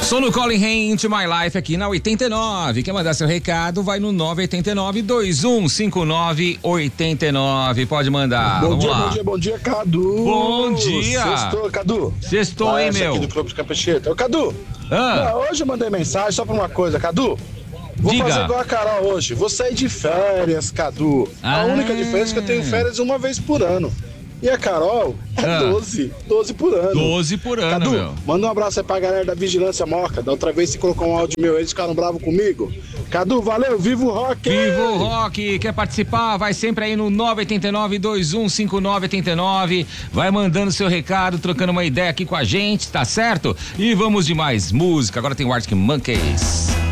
Passou no Colin Rain Into My Life aqui na 89. Quer mandar seu recado? Vai no 989-2159-89. Pode mandar. Bom Vamos dia, lá. bom dia, Cadu. Bom dia. Sextou, Cadu. Sextou, hein, meu? Aqui do Clube de Campecheta. Ô, Cadu. Não, hoje eu mandei mensagem só pra uma coisa, Cadu. Vou fazer igual a Carol hoje. Vou sair de férias, Cadu. A única diferença é que eu tenho férias uma vez por ano. E a Carol é 12 por ano. 12 por ano, Cadu, meu. manda um abraço aí pra galera da Vigilância Moca. Da outra vez você colocou um áudio meu, eles ficaram bravos comigo. Cadu, valeu, viva o rock! Viva o rock! Quer participar? Vai sempre aí no 989-2159-89. Vai mandando seu recado, trocando uma ideia aqui com a gente, tá certo? E vamos de mais música. Agora tem o Arctic Monkeys.